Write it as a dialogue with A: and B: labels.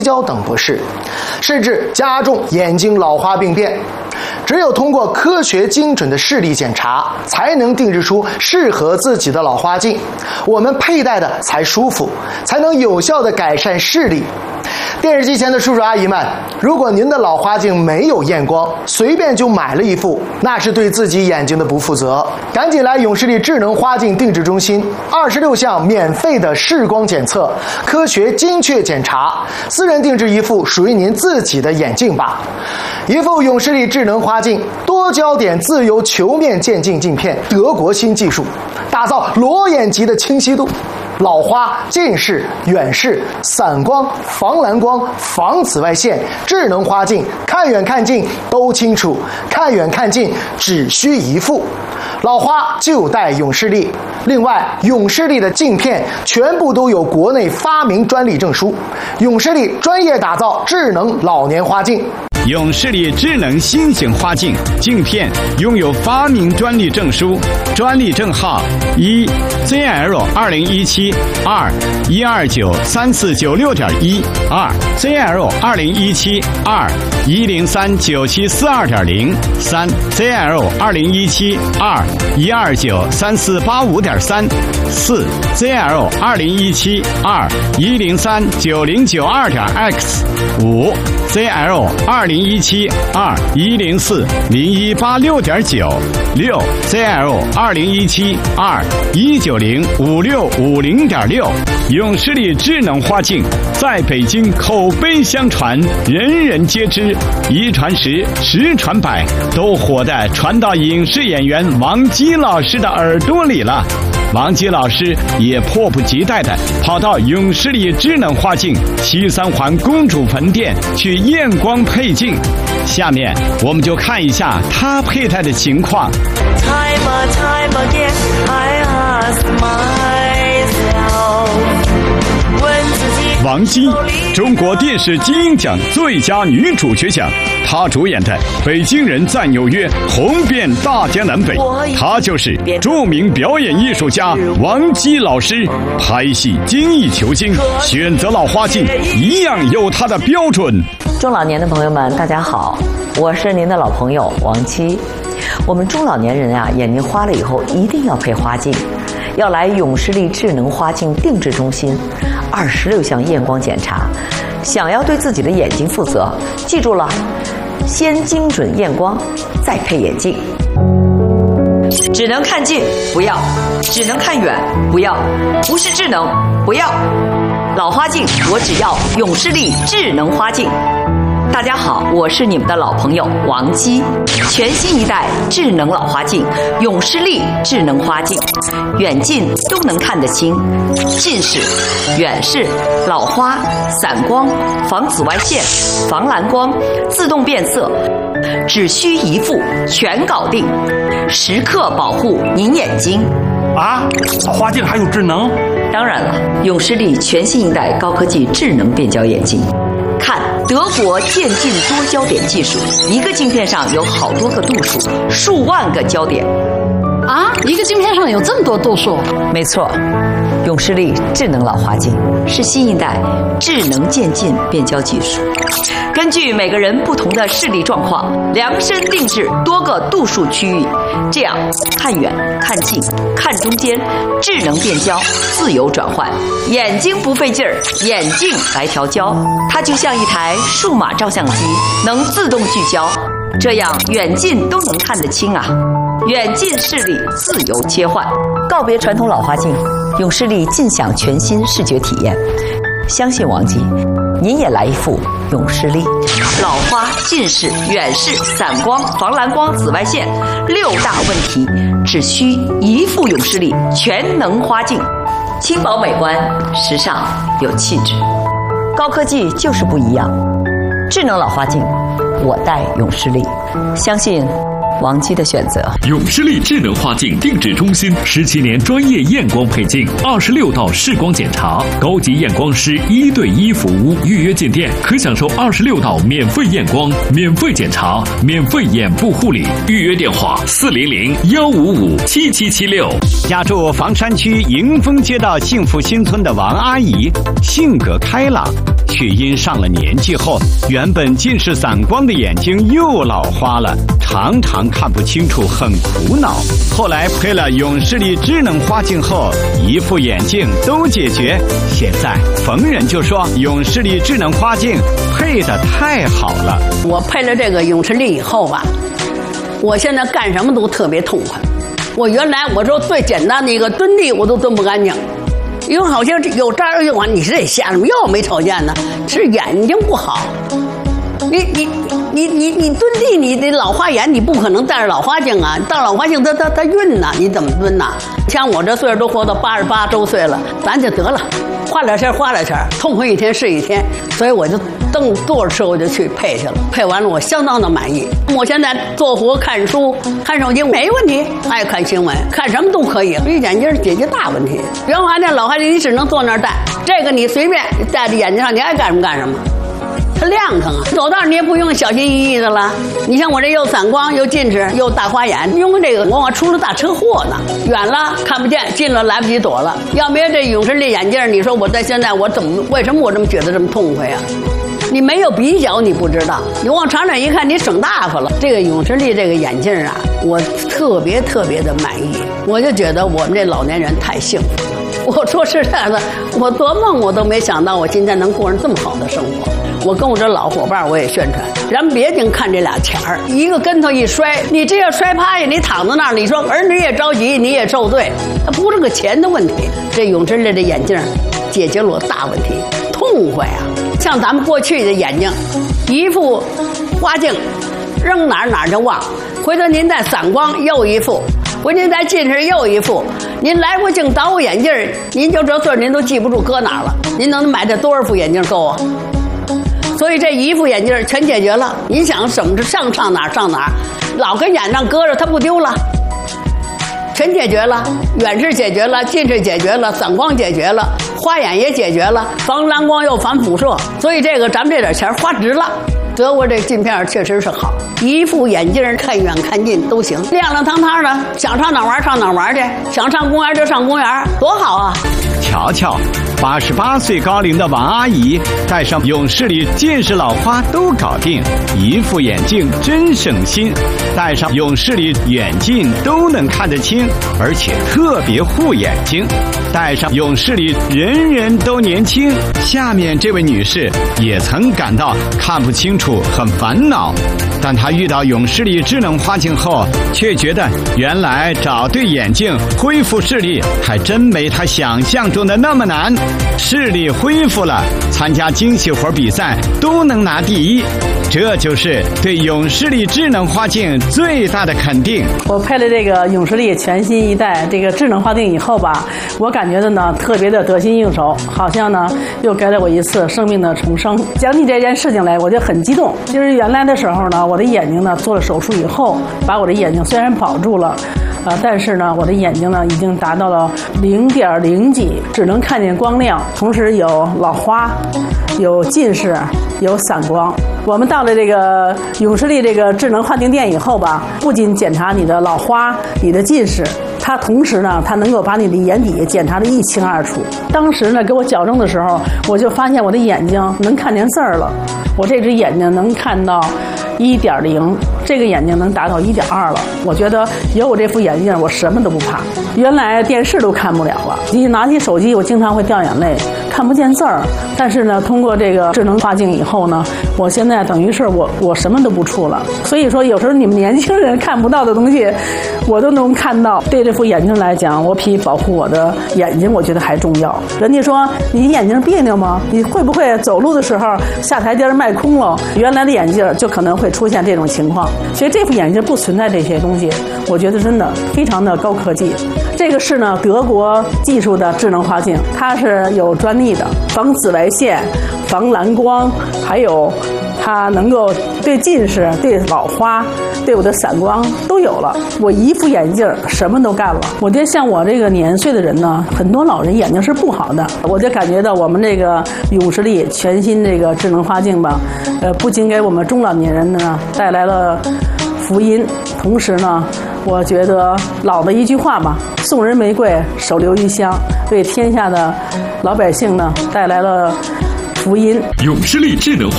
A: 焦等不适，甚至加重眼睛老花病变。只有通过科学精准的视力检查，才能定制出适合自己的老花镜，我们佩戴的才舒服，才能有效地改善视力。电视机前的叔叔阿姨们，如果您的老花镜没有验光，随便就买了一副，那是对自己眼睛的不负责。赶紧来永视力智能花镜定制中心，26项免费的视光检测，科学精确检查，私人定制一副属于您自己的眼镜吧。一副永视力智能花镜，多焦点自由球面渐进镜片，德国新技术，打造裸眼级的清晰度。老花、近视、远视、散光、防蓝光、防紫外线，智能花镜，看远看近都清楚，看远看近只需一副。老花就戴永视力。另外，永视力的镜片全部都有国内发明专利证书。永视力专业打造智能老年花镜。
B: 永视力智能新型花镜镜片拥有发明专利证书，专利证号1 ZL 2017 2 1293496.1 2 ZL 2017 2 1039742.0 3 ZL 2017 2 1293485.3 4 ZL 2017 2 1039092.x 5 ZL 2017 2 1040186.9 6 ZL 2017 2 1905650.6。永视力智能花镜在北京口碑相传，人人皆知，一传十，十传百，都火的传到影视演员王姬老师的耳朵里了。王姬老师也迫不及待地跑到永视力智能花镜西三环公主坟店去验光配镜。下面我们就看一下他佩戴的情况。王姬，中国电视金鹰奖最佳女主角奖，她主演的《北京人在纽约》红遍大江南北。她就是著名表演艺术家王姬老师。拍戏精益求精，选择老花镜一样有她的标准。
C: 中老年的朋友们，大家好，我是您的老朋友王姬。我们中老年人啊，眼睛花了以后一定要配花镜，要来永视力智能花镜定制中心，26项验光检查。想要对自己的眼睛负责，记住了，先精准验光，再配眼镜。只能看近不要，只能看远不要，不是智能不要。老花镜我只要永视力智能花镜。大家好，我是你们的老朋友王姬。全新一代智能老花镜永视力智能花镜，远近都能看得清，近视、远视、老花、散光、防紫外线、防蓝光、自动变色，只需一副全搞定，时刻保护您眼睛。
D: 啊，老花镜还有智能？
C: 当然了，永视力全新一代高科技智能变焦眼镜。看德国渐进多焦点技术，一个镜片上有好多个度数，数万个焦点。
E: 啊，一个镜片上有这么多度数？
C: 没错，永视力智能老花镜是新一代智能渐进变焦技术，根据每个人不同的视力状况，量身定制多个度数区域，这样看远、看近、看中间，智能变焦，自由转换，眼睛不费劲儿，眼镜来调焦，它就像一台数码照相机，能自动聚焦，这样远近都能看得清啊。远近视力自由切换，告别传统老花镜，永视力尽享全新视觉体验。相信王姬，您也来一副永视力。老花、近视、远视、散光、防蓝光、紫外线6大问题，只需一副永视力全能花镜，轻薄美观，时尚有气质。高科技就是不一样，智能老花镜，我戴永视力，相信王姬的选择。
F: 永视力智能花镜定制中心17年专业验光配镜，26道视光检查，高级验光师1对1服务。预约进店可享受26道免费验光、免费检查、免费眼部护理。预约电话400-155-7776。
B: 家住房山区迎丰街道幸福新村的王阿姨，性格开朗， 却因上了年纪后，原本近视散光的眼睛又老花了，常常看不清楚，很苦恼。后来配了永视力智能花镜后，一副眼镜都解决。现在逢人就说永视力智能花镜配得太好了。
E: 我配了这个永视力以后吧，我现在干什么都特别痛快。我原来我说最简单的一个蹲地我都蹲不干净，因为好像有这儿用啊，你是得瞎什么又没瞅见呢，是眼睛不好。你蹲地，你得老花眼，你不可能戴着老花镜啊，戴老花镜它晕呐，你怎么蹲呐？像我这岁数都活到88周岁了，咱就得了，花点钱，痛快一天是一天，所以我就蹬多少车我就去配去了，配完了我相当的满意。我现在做活、看书、看手机没问题，爱看新闻，看什么都可以。这眼镜解决大问题。原花镜、老花镜你只能坐那儿戴，这个你随便戴在眼睛上，你爱干什么干什么。它亮堂啊，走道你也不用小心翼翼的了。你像我这又散光又近视又大花眼，用这个往出了大车祸呢，远了看不见，近了来不及躲了。要没这永视力眼镜，你说我在现在我为什么我这么觉得这么痛快呀？你没有比较你不知道，你往长远一看你省大发了。这个永视力这个眼镜啊，我特别的满意，我就觉得我们这老年人太幸福了。我说实在的，我做梦我都没想到我今天能过上这么好的生活。我跟我这老伙伴我也宣传，咱别净看这俩钱儿，一个跟头一摔，你这要摔趴下，你躺在那儿，你说儿女也着急，你也受罪，它不是个钱的问题。这永视力的眼镜解决了我大问题，痛快啊！像咱们过去的眼睛，一副花镜扔哪儿就忘，回头您再散光又一副，回您再近视又一副，您来过镜倒过眼镜，您就这岁您都记不住搁哪儿了，您能买这多少副眼镜够啊？所以这一副眼镜全解决了，你想怎么上哪儿，老跟眼上搁着它不丢了，全解决了，远视解决了，近视解决了，散光解决了，花眼也解决了，防蓝光又防辐射，所以这个咱们这点钱花值了。德国这镜片确实是好，一副眼镜看远看近都行，亮亮堂堂的，想上哪玩上哪玩去，想上公园就上公园，多好啊！
B: 瞧瞧，88岁高龄的王阿姨戴上永视力近视老花都搞定，一副眼镜真省心，戴上永视力远近都能看得清，而且特别护眼睛。戴上永视力人人都年轻。下面这位女士也曾感到看不清楚很烦恼，但她遇到永视力智能花镜后，却觉得原来找对眼镜恢复视力还真没她想象中的那么难。视力恢复了，参加精细活比赛都能拿第一，这就是对永视力智能花镜最大的肯定。
G: 我配了这个永视力全新一代这个智能花镜以后吧，我感觉的呢特别的得心应手，好像呢又给了我一次生命的重生。讲起这件事情来，我就很激动。就是原来的时候呢，我的眼睛呢做了手术以后，把我的眼睛虽然保住了，但是呢，我的眼睛呢已经达到了0.0几，只能看见光亮，同时有老花，有近视，有散光。我们到了这个永视力这个智能花镜店以后吧，不仅检查你的老花、你的近视，它同时呢，它能够把你的眼底检查得一清二楚。当时呢，给我矫正的时候，我就发现我的眼睛能看见字儿了。我这只眼睛能看到1.0，这个眼睛能达到1.2了。我觉得有我这副眼镜，我什么都不怕。原来电视都看不了了，一拿起手机，我经常会掉眼泪，看不见字儿。但是呢，通过这个智能花镜以后呢，我现在等于是我什么都不触了。所以说，有时候你们年轻人看不到的东西，我都能看到。对这副眼镜来讲，我比保护我的眼睛，我觉得还重要。人家说你眼睛别扭吗？你会不会走路的时候下台阶迈空了？原来的眼镜就可能会出现这种情况。所以这副眼镜不存在这些东西，我觉得真的非常的高科技。这个是呢德国技术的智能花镜，它是有专利的，防紫外线、防蓝光，还有它能够对近视、对老花、对我的散光都有了。我一副眼镜什么都干了。我觉得像我这个年岁的人呢，很多老人眼睛是不好的，我就感觉到我们这个永视力全新这个智能花镜吧，不仅给我们中老年人呢带来了福音，同时呢，我觉得老的一句话吧，送人玫瑰，手留余香，为天下的老百姓呢带来了福音。
F: 永视力智能化